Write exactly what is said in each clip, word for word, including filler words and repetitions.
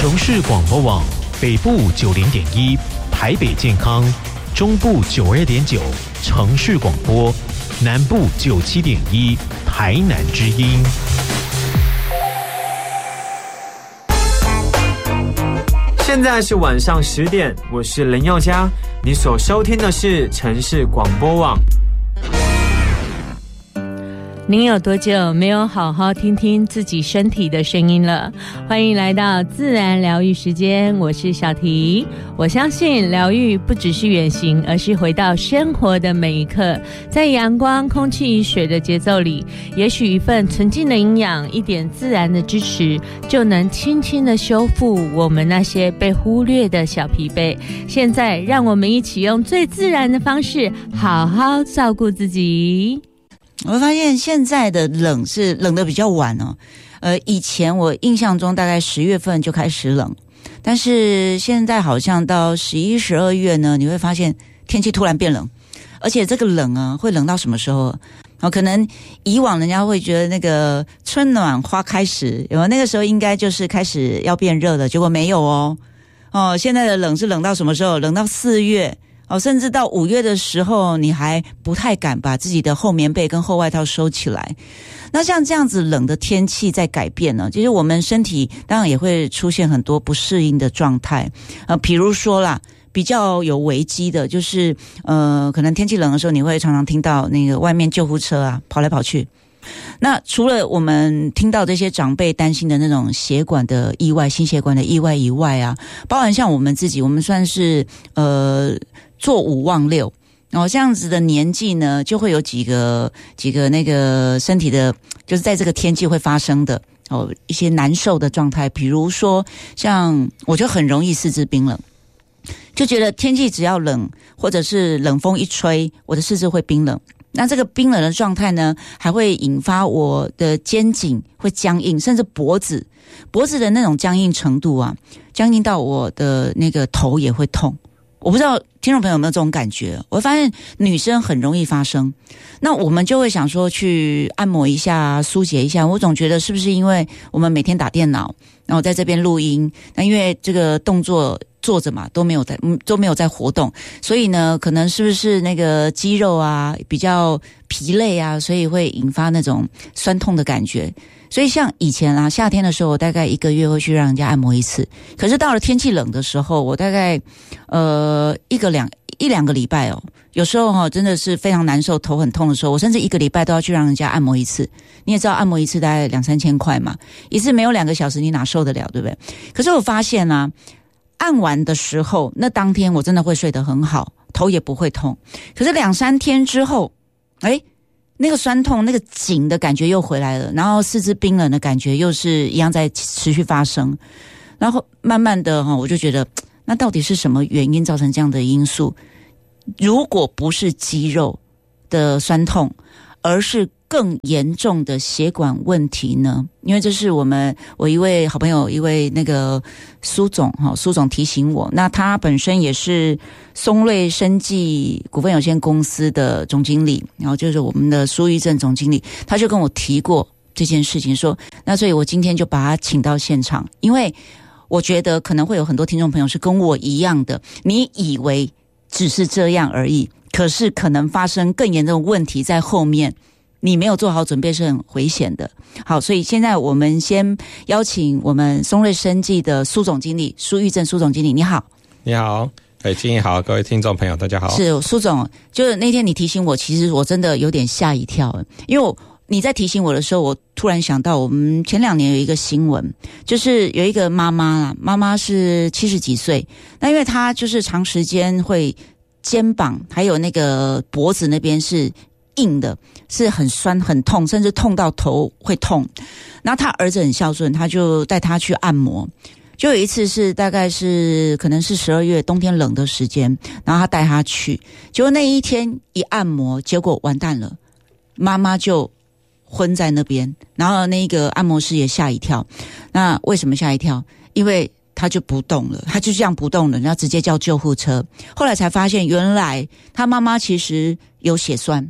城市广播网北部九零点一，台北健康，中部九二点九，城市广播，南部九七点一，台南之音。 现在是晚上十点，我是林宥嘉，你所收听的是城市广播网。 您有多久没有好好听听自己身体的声音了？欢迎来到自然疗愈时间，我是小提。我相信疗愈不只是远行，而是回到生活的每一刻，在阳光、空气、水的节奏里，也许一份纯净的营养，一点自然的支持，就能轻轻的修复我们那些被忽略的小疲惫。现在让我们一起用最自然的方式，好好照顾自己。 我会发现现在的冷是冷的比较晚哦，呃，以前我印象中大概十月份就开始冷，但是现在好像到十一、十二月呢，你会发现天气突然变冷，而且这个冷啊，会冷到什么时候？哦，可能以往人家会觉得那个春暖花开时，有没有那个时候应该就是开始要变热了，结果没有哦。哦，现在的冷是冷到什么时候？冷到四月。哦，甚至到五月的时候，你还不太敢把自己的厚棉被跟厚外套收起来。那像这样子冷的天气在改变呢，其实我们身体当然也会出现很多不适应的状态。呃，比如说啦，比较有危机的，就是呃，可能天气冷的时候，你会常常听到那个外面救护车啊跑来跑去。那除了我们听到这些长辈担心的那种血管的意外、心血管的意外以外啊，包含像我们自己，我们算是呃做五忘六，然后这样子的年纪呢，就会有几个几个那个身体的，就是在这个天气会发生的哦一些难受的状态，比如说像我就很容易四肢冰冷，就觉得天气只要冷或者是冷风一吹，我的四肢会冰冷。那这个冰冷的状态呢，还会引发我的肩颈会僵硬，甚至脖子脖子的那种僵硬程度啊，僵硬到我的那个头也会痛。我不知道听众朋友有没有这种感觉，我发现女生很容易发生，那我们就会想说去按摩一下、疏解一下。我总觉得是不是因为我们每天打电脑，然后在这边录音，那因为这个动作坐着嘛，都没有在都没有在活动，所以呢，可能是不是那个肌肉啊比较疲累啊，所以会引发那种酸痛的感觉。所以像以前啊，夏天的时候，我大概一个月会去让人家按摩一次。可是到了天气冷的时候，我大概呃一个两一两个礼拜哦，有时候哈、哦、真的是非常难受，头很痛的时候，我甚至一个礼拜都要去让人家按摩一次。你也知道，按摩一次大概两三千块嘛，一次没有两个小时，你哪受得了，对不对？可是我发现啊，按完的时候，那当天我真的会睡得很好，头也不会痛。可是两三天之后，哎。那个酸痛那个紧的感觉又回来了，然后四肢冰冷的感觉又是一样在持续发生，然后慢慢的我就觉得那到底是什么原因造成这样的因素？如果不是肌肉的酸痛，而是更严重的血管问题呢？因为这是我们我一位好朋友，一位那个苏总哈，苏总提醒我，那他本身也是松瑞生技股份有限公司的总经理，然后就是我们的苏玉正总经理，他就跟我提过这件事情，说那所以我今天就把他请到现场，因为我觉得可能会有很多听众朋友是跟我一样的，你以为只是这样而已，可是可能发生更严重的问题在后面，你没有做好准备是很危险的。好，所以现在我们先邀请我们松瑞生技的苏总经理苏玉正苏总经理，你好。 你好，哎，经理好，各位听众朋友大家好。 是苏总，就是那天你提醒我，其实我真的有点吓一跳，因为我你在提醒我的时候，我突然想到我们前两年有一个新闻，就是有一个妈妈啦，妈妈是七十几岁，那因为她就是长时间会肩膀还有那个脖子那边是硬的，是很酸很痛，甚至痛到头会痛。然后他儿子很孝顺，他就带他去按摩。就有一次是大概是可能是十二月冬天冷的时间，然后他带他去，结果那一天一按摩，结果完蛋了，妈妈就昏在那边，然后那个按摩师也吓一跳。那为什么吓一跳？因为他就不动了，他就这样不动了，然后直接叫救护车。后来才发现，原来他妈妈其实有血栓。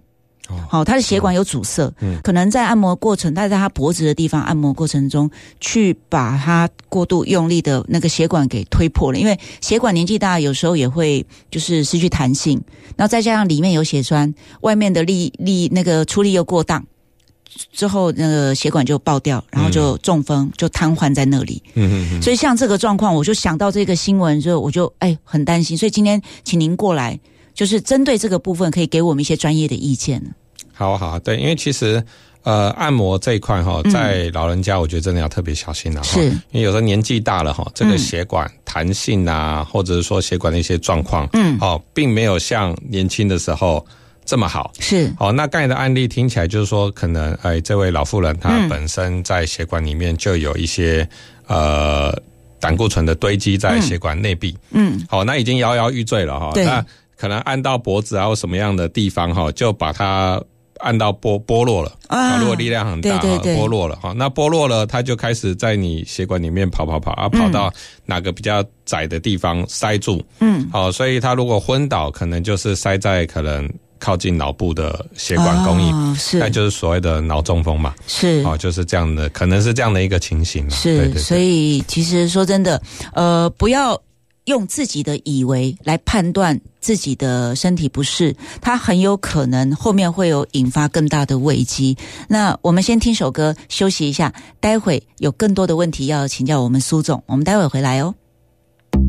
好、哦，他的血管有阻塞，嗯，可能在按摩过程，他在他脖子的地方按摩过程中，去把他过度用力的那个血管给推破了，因为血管年纪大，有时候也会就是失去弹性，然后再加上里面有血栓，外面的力力那个出力又过当，之后那个血管就爆掉，然后就中风，就瘫痪在那里。嗯嗯嗯。所以像这个状况，我就想到这个新闻之后，我就哎很担心，所以今天请您过来。就是针对这个部分，可以给我们一些专业的意见。 好好，对，因为其实呃，按摩这一块哈，在老人家我觉得真的要特别小心啦。是，因为有时候年纪大了哈，这个血管弹性啊，或者是说血管的一些状况，嗯，哦，并没有像年轻的时候这么好。是，哦，那刚才的案例听起来就是说，可能哎，这位老妇人她本身在血管里面就有一些、嗯、呃胆固醇的堆积在血管内壁。嗯，好、哦，那已经摇摇欲坠了哈。对。那可能按到脖子啊或什么样的地方哈，就把它按到剥剥落了啊。如果力量很大，对对对，剥落了哈，那剥落了，它就开始在你血管里面跑跑跑啊，跑到哪个比较窄的地方塞住。嗯，好，所以它如果昏倒，可能就是塞在可能靠近脑部的血管供应，哦、是，那就是所谓的脑中风嘛。是，哦，就是这样的，可能是这样的一个情形。 是，对对对，所以其实说真的，呃，不要用自己的以为来判断自己的身体不适，它很有可能后面会有引发更大的危机。那我们先听首歌休息一下，待会有更多的问题要请教我们苏总，我们待会回来哦。